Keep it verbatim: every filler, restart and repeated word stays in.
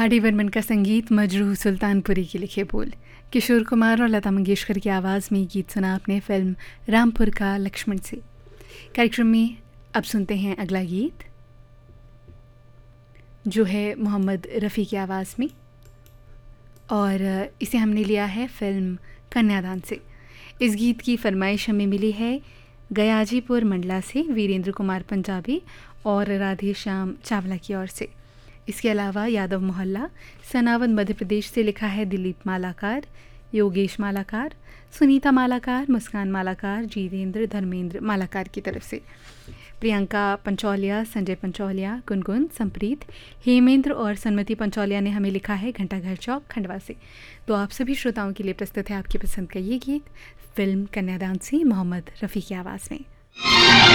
R D Burman का संगीत, मजरूह सुल्तानपुरी के लिखे बोल, किशोर कुमार और लता मंगेशकर की आवाज़ में गीत सुना आपने फिल्म रामपुर का लक्ष्मण से। कार्यक्रम में अब सुनते हैं अगला गीत जो है मोहम्मद रफ़ी की आवाज़ में, और इसे हमने लिया है फिल्म कन्यादान से। इस गीत की फरमाइश हमें मिली है गयाजीपुर मंडला से वीरेंद्र कुमार पंजाबी और राधे श्याम चावला की ओर से। इसके अलावा यादव मोहल्ला सनावन मध्य प्रदेश से लिखा है दिलीप मालाकार, योगेश मालाकार, सुनीता मालाकार, मुस्कान मालाकार, जीतेंद्र धर्मेंद्र मालाकार की तरफ से। प्रियंका पंचौलिया, संजय पंचौलिया, गुनगुन, संप्रीत, हेमेंद्र और सन्मति पंचौलिया ने हमें लिखा है घंटाघर चौक खंडवा से। तो आप सभी श्रोताओं के लिए प्रस्तुत है आपकी पसंद का ये गीत फिल्म कन्यादान से मोहम्मद रफ़ी की आवाज़ में।